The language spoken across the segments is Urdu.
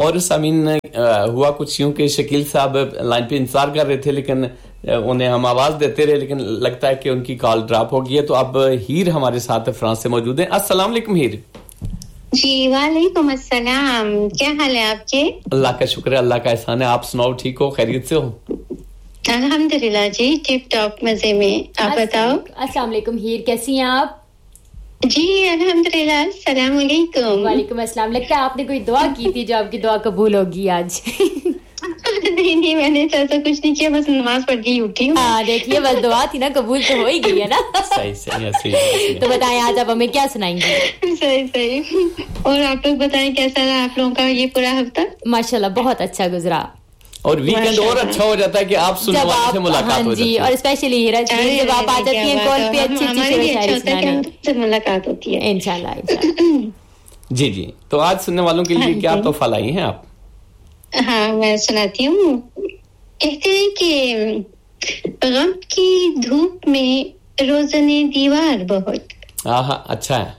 اور سامعین ہوا کچھ یوں کہ شکیل صاحب لائن پہ انتظار کر رہے تھے لیکن انہیں ہم آواز دیتے رہے لیکن لگتا ہے کہ ان کی کال ڈراپ ہو گئی ہے. تو اب ہیر ہمارے ساتھ فرانس سے موجود ہیں. السلام علیکم ہیر. جی وعلیکم السلام. کیا حال ہے آپ کے؟ اللہ کا شکر ہے, اللہ کا احسان ہے. آپ سناؤ, ٹھیک ہو, خیریت سے ہو؟ الحمدللہ جی, ٹپ ٹاپ مزے میں. آپ بتاؤ. السلام علیکم ہیر, کیسی ہیں آپ؟ جی الحمدللہ. السلام علیکم. وعلیکم السلام. لگتا ہے آپ نے کوئی دعا کی تھی جو آپ کی دعا قبول ہوگی آج. نہیں میں نے ایسا کچھ نہیں کیا, بس نماز پڑھ کے اٹھی ہوں. ہاں دیکھیے, بس دعا تھی نا, قبول تو ہو ہی گئی ہے نا. صحیح. تو بتائیں آج آپ ہمیں کیا سنائیں گے؟ صحیح. اور آپ لوگ بتائیں کیسا رہا آپ لوگوں کا یہ پورا ہفتہ؟ ماشاءاللہ بہت اچھا گزرا. اور ویکنڈ اور اچھا ہو جاتا ہے کہ آپ سننے والوں سے ملاقات ہو جاتی ہے. اور اسپیشلی ہیرا جی جب آپ آ جاتی ہیں کال پہ اچھی شاعری سنانے, سے ملاقات ہوتی ہے انشاءاللہ. جی تو آج سننے والوں کے لیے کیا تحفہ لائی ہیں آپ؟ ہاں میں سناتی ہوں. کہتے ہیں کہ غم کی دھوپ میں روزنے دیوار بہت. اچھا ہے.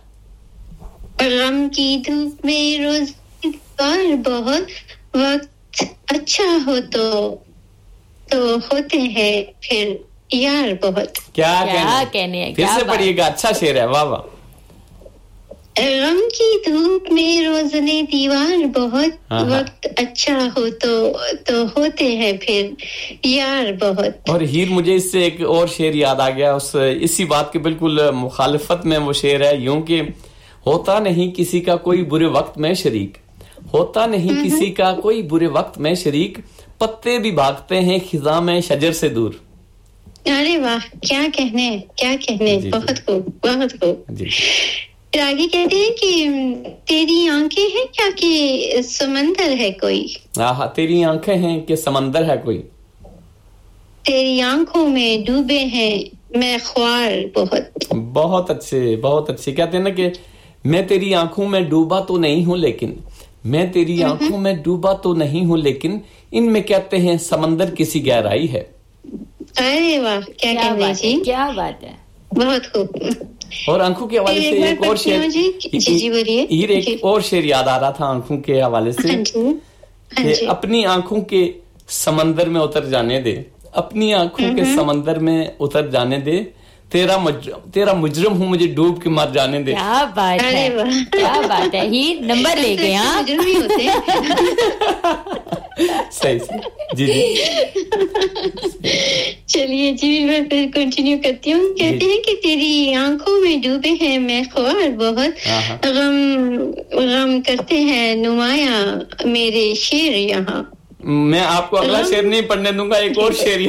غم کی دھوپ میں روزنے دیوار بہت, وقت اچھا ہو تو ہوتے ہیں پھر یار بہت. کیا کہنے ہیں, پھر سے پڑھیے گا, اچھا شعر ہے, واہ واہ. غم کی دھوپ میں روزنے دیوار بہت, وقت اچھا ہو تو ہوتے ہیں پھر یار بہت. اور ہیر مجھے اس سے ایک اور شعر یاد آ گیا, اسی بات کے بالکل مخالفت میں وہ شعر ہے یوں کہ ہوتا نہیں کسی کا کوئی برے وقت میں شریک, ہوتا نہیں کسی کا کوئی برے وقت میں شریک, پتے بھی بھاگتے ہیں خزاں میں شجر سے دور. ارے واہ, کیا کہنے بہت خوب بہت خوب. پھر آگے کہتے ہیں کہ تیری آنکھیں ہیں کیا کہ سمندر ہے کوئی. تیری آنکھیں ہیں کہ سمندر ہے کوئی, تیری آنکھوں میں ڈوبے ہیں میں خوار بہت. بہت اچھے. کہتے ہیں نا کہ میں تیری آنکھوں میں ڈوبا تو نہیں ہوں لیکن, میں تیری آنکھوں میں ڈوبا تو نہیں ہوں لیکن ان میں کہتے ہیں سمندر کسی گہرائی ہے. ارے واہ, کیا کہنے جی, کیا بات ہے, بہت خوب. اور آنکھوں کے حوالے سے ایک اور شعر, ایک اور شعر یاد آ رہا تھا آنکھوں کے حوالے سے کہ اپنی آنکھوں کے سمندر میں اتر جانے دے, اپنی آنکھوں کے سمندر میں اتر جانے دے, تیرا مجرم ہوں مجھے ڈوب کے مر جانے دے. کیا بات ہے, کیا بات ہے. ہی نمبر لے گئے. ہاں صحیح. جی چلیے جی میں پھر کنٹینیو کرتی ہوں. کہتے ہیں کہ تیری آنکھوں میں ڈوبے ہیں میں خوار بہت, غم کرتے ہیں نمایاں میرے شیر یہاں. میں آپ کو اگلا شعر نہیں پڑھنے دوں گا, ایک اور شعر.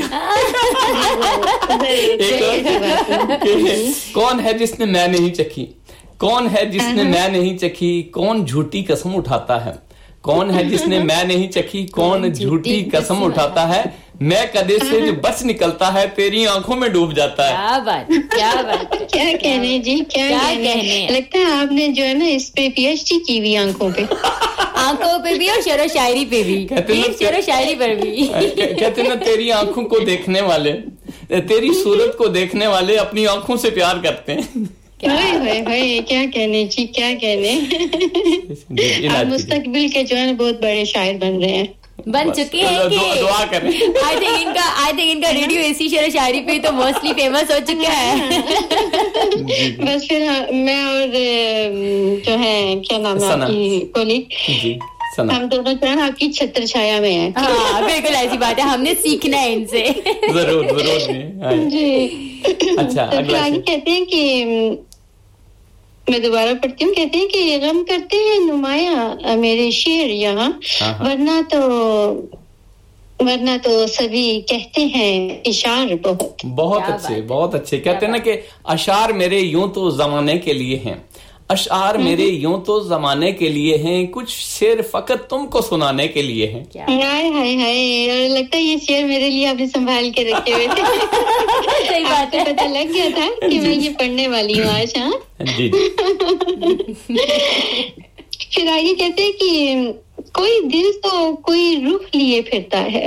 کون ہے جس نے میں نہیں چکھی, کون ہے جس نے میں نہیں چکھی, کون جھوٹی قسم اٹھاتا ہے, کون ہے جس نے میں نہیں چکھی, کون جھوٹی قسم اٹھاتا ہے, میں کدے سے جو بچ نکلتا ہے تیری آنکھوں میں ڈوب جاتا ہے. کیا بات, کیا بات, کیا کہنے جی, کیا کہنے. لگتا ہے آپ نے جو ہے نا اس پہ پی ایچ ڈی کی ہوئی, آنکھوں پہ بھی اور شعر و شاعری پہ بھی, شعر و شاعری پر بھی. کہتے ہیں نا تیری آنکھوں کو دیکھنے والے, تیری صورت کو دیکھنے والے اپنی آنکھوں سے پیار کرتے ہیں. کیا کہنے جی, کیا کہنے. آپ مستقبل کے جو ہے بہت بڑے شاعر بن رہے ہیں, بن چکے ہیں. دعا کریں. آئی تھنک ان کا ریڈیو اسی شعر و شاعری پہ تو موسٹلی فیمس ہو چکا ہے. بس پھر میں اور جو ہے کیا نام ہے آپ کی کولیگ, ہم دونوں جو ہے آپ کی چھتر چھایا میں ہیں. ہاں بالکل ایسی بات ہے, ہم نے سیکھنا ہے ان سے. ضرور جی. اچھا آگے کہتے ہیں کہ میں دوبارہ پڑھتی ہوں. کہتے ہیں کہ غم کرتے ہیں نمایاں میرے شیر یہاں, ورنہ تو سبھی کہتے ہیں اشعار بہت. بہت اچھے. کہتے ہیں نا کہ اشعار میرے یوں تو زمانے کے لیے ہیں, اشعار میرے یوں تو زمانے کے لیے ہیں, کچھ شعر فقط تم کو سنانے کے لیے ہیں. ہائے لگتا ہے یہ شعر میرے لیے آپ نے سنبھال کے رکھے ہوئے تھے. صحیح بات ہے, پتہ لگ گیا تھا کہ میں یہ پڑھنے والی ہوں آج. ہاں جی. پھر آگے کہتے ہیں کہ کوئی دل تو کوئی رخ لیے پھرتا ہے,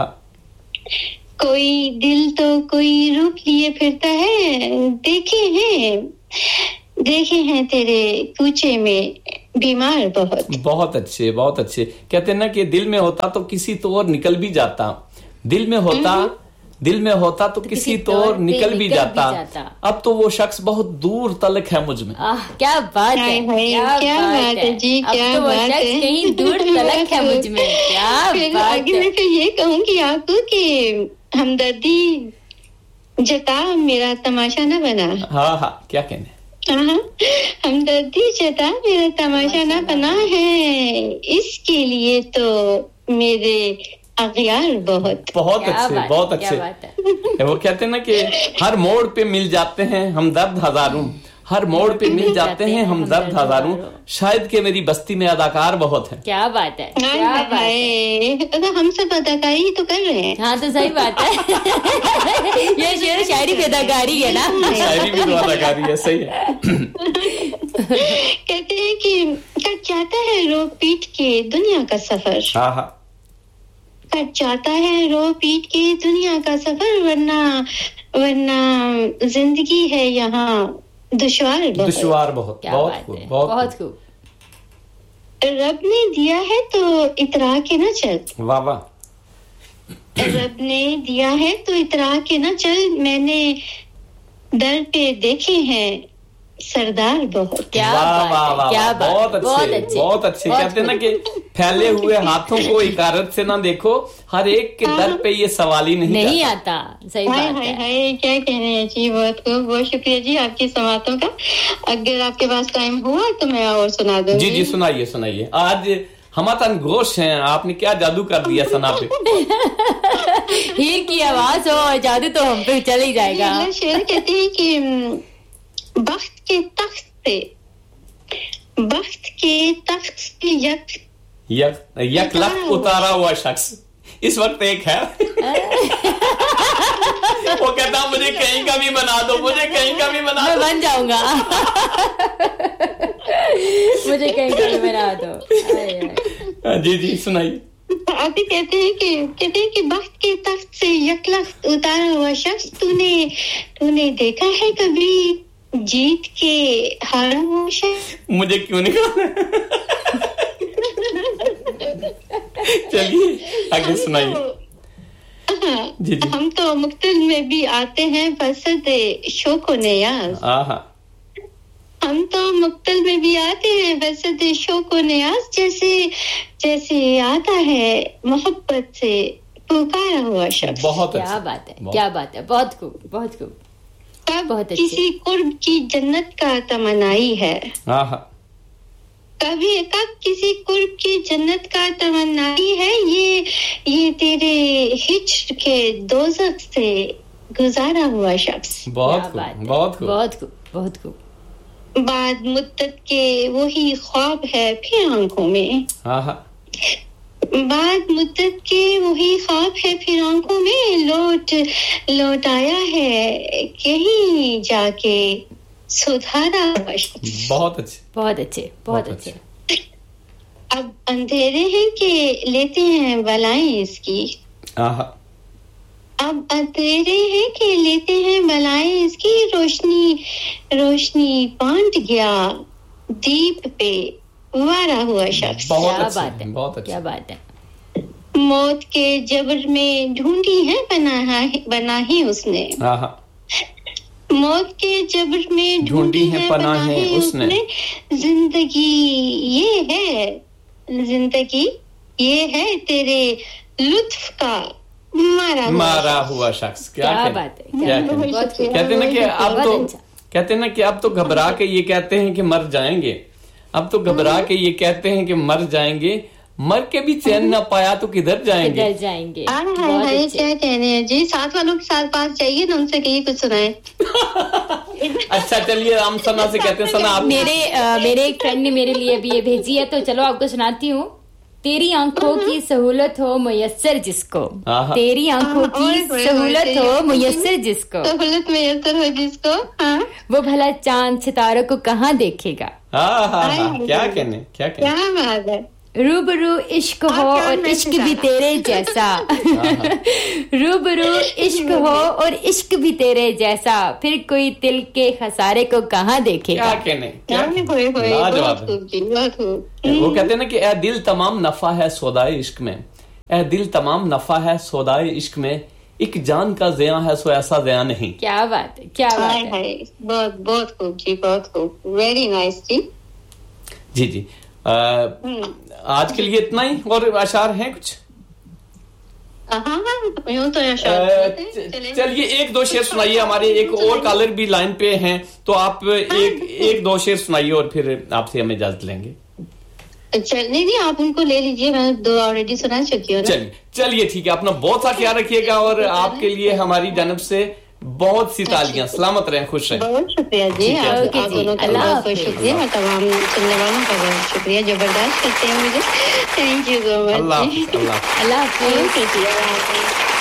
کوئی دل تو کوئی رخ لیے پھرتا ہے, دیکھے ہیں تیرے کوچے میں बीमार बहुत। बहुत अच्छे, बहुत अच्छे। कहते हैं ना कि दिल में होता तो किसी तो और निकल भी जाता, दिल में होता तो किसी तो और निकल भी जाता। अब तो वो शख्स बहुत दूर तलक है मुझ में। क्या बात है, क्या बात है जी, क्या बात है, कहीं दूर तलक है मुझ में। क्या बात है। मैं फिर ये कहूँगी आपको कि हमदर्दी जता, मेरा तमाशा न बना। हाँ, क्या कहने, हमदर्दी जता मेरा तमाशा न बना है, इसके लिए तो मेरे अगयार बहुत अच्छे, बहुत अच्छे। वो कहते हैं ना कि हर मोड़ पे मिल जाते हैं हमदर्द हजारों, हर मोड़ पे मिल जाते हैं हमदर्द हजारों, शायद कि मेरी बस्ती में अदाकार बहुत है। क्या बात है, क्या बात है। हम सब अदाकारी तो कर रहे हैं। हाँ तो सही बात है। ये शेर शायरी भी अदाकारी है ना, शायरी भी तो अदाकारी है, सही है। कहते हैं कि कट जाता है रो पीट के दुनिया का सफर। हाँ, कट जाता है रो पीट के दुनिया का सफर, वरना जिंदगी है यहाँ दुश्वार बहुत। बहुत खूब। रब ने दिया है तो इतरा के न चल। वाह। रब ने दिया है तो इतरा के न चल, मैंने दर पे देखे हैं सरदार बहुत। क्या बात, बहुत अच्छे। कहते हैं ना कि फैले हुए हाथों को इकारत से ना देखो, हर एक के दर पे ये सवाल ही नहीं आता। सही बात है। क्या कहने हैं जी, बहुत शुक्रिया जी आपकी समातों का। अगर आपके पास टाइम हुआ तो मैं और सुना दूंगी। जी सुनाइए। आज हम गोश हैं, आपने क्या जादू कर दिया सना पे। हीर की आवाज हो और जादू तो हम पे चल ही जाएगा। शेर कहते हैं कि बख्त के तख्त से यक लख उतारा हुआ शख्स इस वक्त एक है। वो कहता मुझे कहीं का भी बना दो, मैं बन जाऊंगा। मुझे कहीं का भी बना दो। जी सुनाइए। अभी कहते हैं कि वक्त के तख्त से यकलख उतारा हुआ शख्स, तूने देखा है कभी जीत के हारा हुआ शख्स? मुझे क्यों नहीं कहा? चलिए आगे सुनाइए। जी। हम तो मुक्तल में भी आते हैं फसद शोको नियाज। हम तो मुक्तल में भी आते हैं फसद शोको नियाज, जैसे आता है मोहब्बत से पुकारा हुआ शख्स। बहुत क्या बात है, बहुत खूब। कब किसी कुर्ब की जन्नत का तमन्नाई है। कब किसी कुर्ब की जन्नत का तमन्नाई है, ये तेरे हिज्र के दोज़ख से गुजारा हुआ शख्स। बहुत खूब। बाद मुद्दत के वही ख्वाब है फिर आंखों में। बाद मुद्दत के वही ख्वाब है फिर आंखों में, लौट आया है कहीं जाके सुधारा हुआ शख्स। बहुत अच्छे। अब अंधेरे हैं कि लेते हैं बलाएं इसकी। अब अंधेरे हैं कि लेते हैं बलाएं इसकी, रोशनी बांट गया दीप पे वारा हुआ शख्स। क्या बात है। मौत के जबर में ढूंढी है पनाही उसने। मौत के जबर में ढूंढी है पनाही उसने। जिंदगी ये है तेरे लुत्फ का मारा हुआ शख्स। क्या बात है। कहते ना कि अब तो घबरा के ये कहते हैं कि मर जाएंगे। मर के भी चैन ना पाया तो किधर जाएंगे। क्या कहने हैं जी, साथ वालों के साथ पास जाइए ना, उनसे कहिए कुछ सुनाए। अच्छा चलिए हम सना से कहते हैं। सना आप। मेरे एक फ्रेंड ने मेरे लिए भी ये भेजी है, तो चलो आपको सुनाती हूँ। तेरी आंखों की सहूलत हो मुयस्सर जिसको, तेरी आंखों की सहूलत हो मुयस्सर जिसको, वो भला चांद सितारों को कहाँ देखेगा। क्या कहने। क्या बात है। रूबरू इश्क हो और इश्क भी तेरे जैसा रूबरू इश्क हो और इश्क भी तेरे जैसा फिर कोई दिल के खसारे को कहाँ देखेगा। क्या कहने वो कहते हैं ना कि ए दिल तमाम नफा है सौदाए इश्क में, ए दिल तमाम नफा है सौदाए इश्क में, एक जान का ज़िया है सो ऐसा ज़िया नहीं। क्या बात है, क्या बात है। बहुत बहुत खूब जी, बहुत खूब, वेरी नाइस जी। जी जी आज के लिए इतना ही, और अशार हैं कुछ? चलिए एक दो शेर सुनाइए, हमारे एक और कॉलर भी लाइन पे हैं, तो आप एक दो शेर सुनाइए और फिर आपसे हम इजाजत लेंगे। नहीं आप उनको ले लीजिए, मैं दो ऑलरेडी सुना चुकी हूँ। चलिए ठीक है, अपना बहुत सा ख्याल रखिएगा और आपके लिए हमारी जानब से बहुत सी तालियां, सलामत रहें, खुश रहें। बहुत शुक्रिया जी, आप दोनों का बहुत बहुत शुक्रिया और तमाम सुनने वालों का बहुत शुक्रिया जो बर्दाश्त करते हैं मुझे। Thank you so much. अल्लाह हाफिज़।